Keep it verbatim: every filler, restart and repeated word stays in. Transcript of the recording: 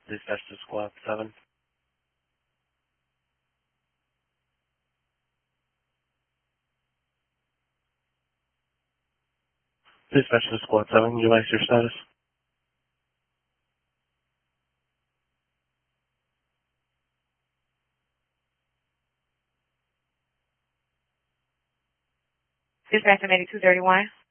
Dispatch to Squad seven. Dispatch to Squad seven, U I your status. Dispatch to eighty-two thirty-one.